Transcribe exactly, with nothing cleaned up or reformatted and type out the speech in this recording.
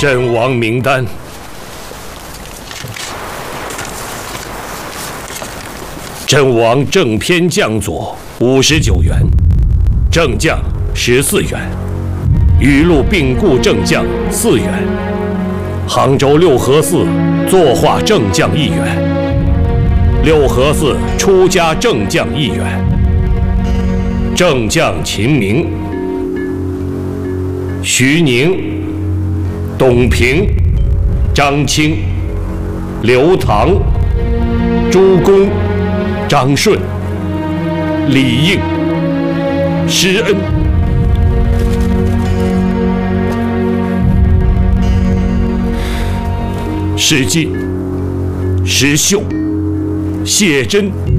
阵亡名单：阵亡正偏将佐五十九员，正将十四员，余路病故正将四员，杭州六合寺作画正将一员，六合寺出家正将一员。正将秦明、徐宁、董平、张清、刘唐、朱公、张顺、李应、施恩。史进、石秀、谢真。